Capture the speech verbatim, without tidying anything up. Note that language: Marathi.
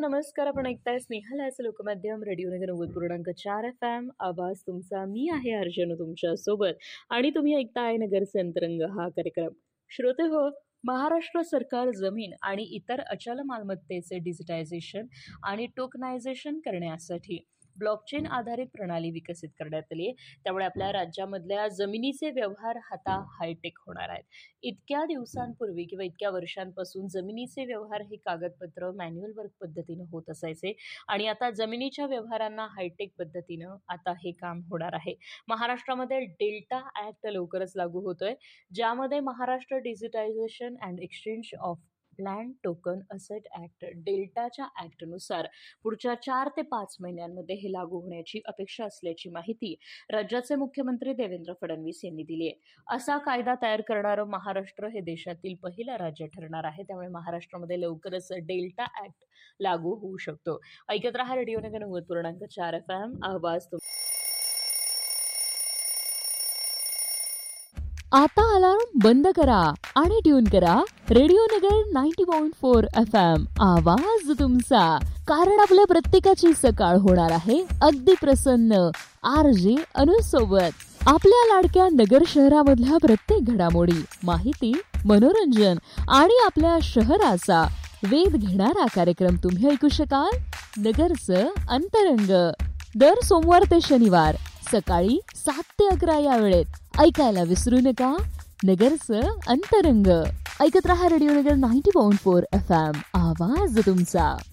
नमस्कार. आपण ऐकताय स्नेहलयाचं लोकमाध्यम रेडिओ नगर नव्वद पूर्णांक चार एफ एम. आवाज तुमचा. मी आहे अर्जुन तुमच्या सोबत आणि तुम्ही ऐकताय नगरचे अंतरंग हा कार्यक्रम. श्रोते हो, महाराष्ट्र सरकार जमीन आणि इतर अचल मालमत्तेचे डिजिटायझेशन आणि टोकनायझेशन करण्यासाठी ब्लॉकचेन आधारित प्रणाली विकसित करण्यात आली आहे. त्यामुळे आपल्या राज्यामधल्या जमिनीचे व्यवहार आता हायटेक होणार आहेत. इतक्या दिवसांपूर्वी किंवा इतक्या वर्षांपासून जमिनीचे व्यवहार हे कागदपत्र मॅन्युअल वर्क पद्धतीनं होत असायचे आणि आता जमिनीच्या व्यवहारांना हायटेक पद्धतीनं आता हे काम होणार आहे. महाराष्ट्रामध्ये डेल्टा ॲक्ट लवकरच लागू होतोय, ज्यामध्ये Maharashtra digitisation and exchange of land token asset act डेल्टाच्या ॲक्टनुसार पुढच्या चार ते पाच महिन्यांमध्ये हे लागू होण्याची अपेक्षा असल्याची माहिती राज्याचे मुख्यमंत्री देवेंद्र फडणवीस यांनी दिली आहे. असा कायदा तयार करणारं महाराष्ट्र हे देशातील पहिलं राज्य ठरणार आहे. त्यामुळे महाराष्ट्रामध्ये लवकरच डेल्टा ॲक्ट लागू होऊ शकतो. ऐकत रहा रेडिओ नगर नव्वद पूर्णांक चार एफ एम. आवाज तुम आता अलार्म बंद करा आणि ट्यून करा रेडिओ नगर नव्वद पॉइंट चार एफ एम. आवाज तुमचा. कारण आपल्या प्रत्येकाची सकाळ होणार आहे अगदी प्रसन्न आर जे अनु सोबत. आपल्या लाडक्या नगर शहरामधल्या प्रत्येक घडामोडी, माहिती, मनोरंजन आणि आपल्या शहराचा वेध घेणारा कार्यक्रम तुम्ही ऐकू शकाल. नगरचं अंतरंग दर सोमवार ते शनिवार सकाळी सात ते अकरा या वेळेत ऐकायला विसरू नका. नगरचं अंतरंग ऐकत रहा रेडिओ नगर नव्वद पॉइंट चार एफ एम. आवाज तुमचा.